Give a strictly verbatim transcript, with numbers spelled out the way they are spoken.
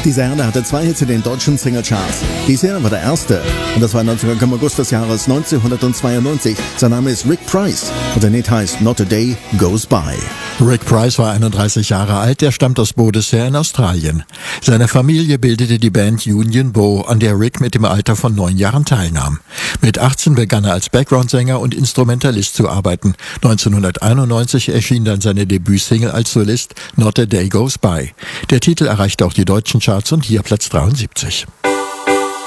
Dieser Herr hatte zwei Hits in den deutschen Singlecharts. Dieser war der erste und das war neunzehn im August des Jahres neunzehnhundertzweiundneunzig. Sein Name ist Rick Price und der Lied heißt Not a Day Goes By. Rick Price war einunddreißig Jahre alt, er stammt aus Bodensee in Australien. Seine Familie bildete die Band Union Bow, an der Rick mit dem Alter von neun Jahren teilnahm. Mit achtzehn begann er als Background-Sänger und Instrumentalist zu arbeiten. neunzehnhunderteinundneunzig erschien dann seine Debütsingle als Solist Not a Day Goes By. Der Titel erreichte auch die deutschen Charts und hier Platz dreiundsiebzig.